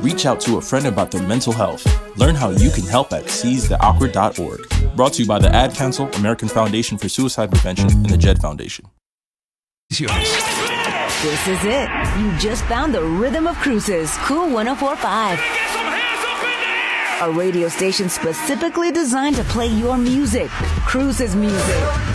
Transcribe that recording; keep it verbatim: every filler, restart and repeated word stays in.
Reach out to a friend about their mental health. Learn how you can help at seize the awkward dot org. Brought to you by the Ad Council, American Foundation for Suicide Prevention, and the Jed Foundation. This is it. You just found the rhythm of Cruises. Cool one oh four point five. A radio station specifically designed to play your music. Cruises music.